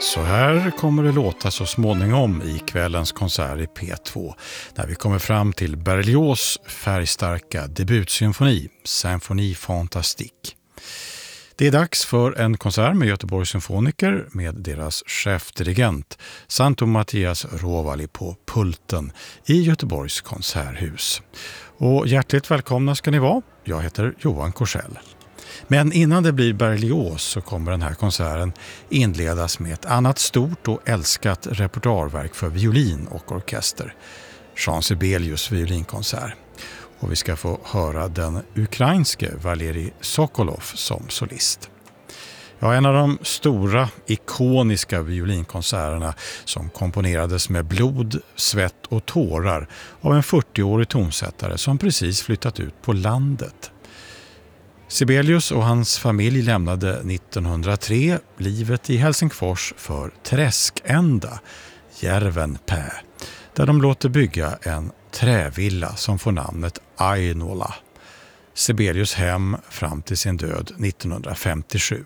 Så här kommer det låta så småningom i kvällens konsert i P2 när vi kommer fram till Berlioz färgstarka debutsymfoni, Symphonie Fantastique. Det är dags för en konsert med Göteborgs symfoniker med deras chefdirigent Santo Mattias Rovali på pulten i Göteborgs konserthus. Och hjärtligt välkomna ska ni vara. Jag heter Johan Korsell. Men innan det blir Berlioz så kommer den här konserten inledas med ett annat stort och älskat repertoarverk för violin och orkester. Jean Sibelius violinkonsert. Och vi ska få höra den ukrainske Valerij Sokolov som solist. Ja, en av de stora, ikoniska violinkonserterna som komponerades med blod, svett och tårar av en 40-årig tonsättare som precis flyttat ut på landet. Sibelius och hans familj lämnade 1903 livet i Helsingfors för Träskända, Järvenpää, där de låter bygga en trävilla som får namnet Ainola. Sibelius hem fram till sin död 1957.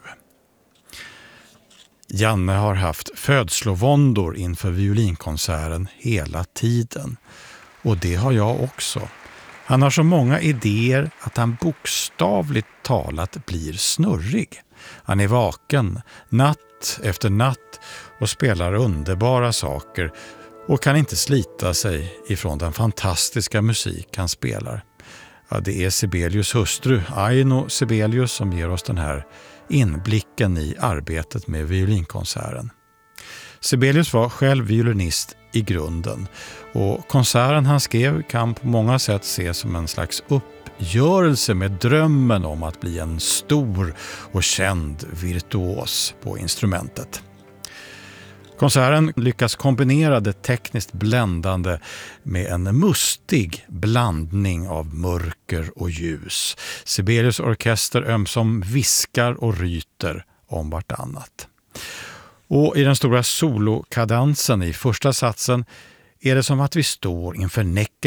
Janne har haft födslovåndor inför violinkonserten hela tiden. Och det har jag också. Han har så många idéer att han bokstavligt talat blir snurrig. Han är vaken natt efter natt och spelar underbara saker och kan inte slita sig ifrån den fantastiska musik han spelar. Ja, det är Sibelius hustru, Aino Sibelius, som ger oss den här inblicken i arbetet med violinkonserten. Sibelius var själv violinist i grunden och konserten han skrev kan på många sätt ses som en slags uppgörelse med drömmen om att bli en stor och känd virtuos på instrumentet. Konserten lyckas kombinera det tekniskt bländande med en mustig blandning av mörker och ljus. Sibelius orkester ömsom viskar och ryter om vartannat. Och i den stora solokadansen i första satsen är det som att vi står inför näcken